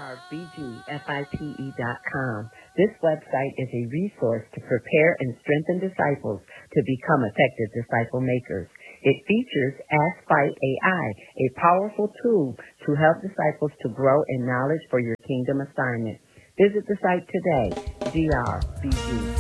drbgfipe.com. This website is a resource to prepare and strengthen disciples to become effective disciple makers. It features Ask Fight AI, a powerful tool to help disciples to grow in knowledge for your kingdom assignment. Visit the site today, drbg